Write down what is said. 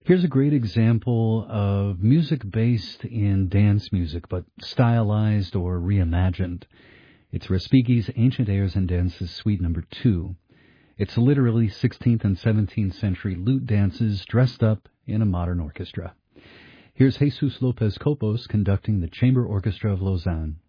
Here's a great example of music based in dance music, but stylized or reimagined. It's Respighi's Ancient Airs and Dances Suite Number 2. It's literally 16th and 17th century lute dances dressed up in a modern orchestra. Here's Jesus Lopez Copos conducting the Chamber Orchestra of Lausanne.